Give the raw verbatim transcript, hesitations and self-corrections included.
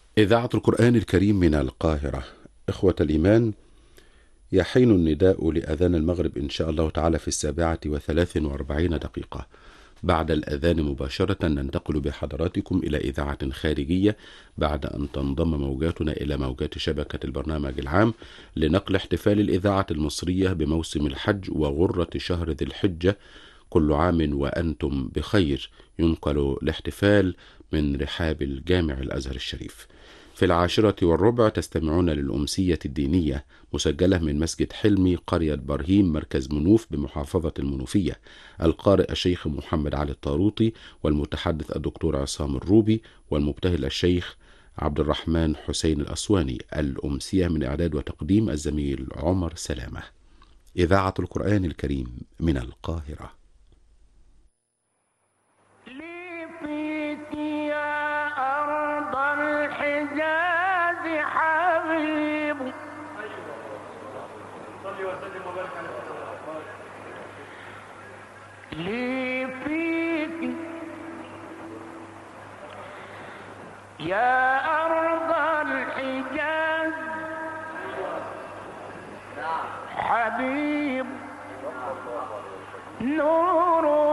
إذاعة القرآن الكريم من القاهرة. إخوة الإيمان، يحين النداء لأذان المغرب إن شاء الله تعالى في السابعة وثلاث وأربعين دقيقة. بعد الأذان مباشرة ننتقل بحضراتكم إلى إذاعة خارجية بعد أن تنضم موجاتنا إلى موجات شبكة البرنامج العام لنقل احتفال الإذاعة المصرية بموسم الحج وغرة شهر ذي الحجة. كل عام وأنتم بخير. ينقل الاحتفال من رحاب الجامع الأزهر الشريف. في العاشرة والربع تستمعون للأمسية الدينية مسجلة من مسجد حلمي قرية برهيم مركز منوف بمحافظة المنوفية. القارئ الشيخ محمد علي الطاروطي، والمتحدث الدكتور عصام الروبي، والمبتهل الشيخ عبد الرحمن حسين الأسواني. الأمسية من إعداد وتقديم الزميل عمر سلامة. إذاعة القرآن الكريم من القاهرة. لي فيك يا أرض الحجاز حبيب نور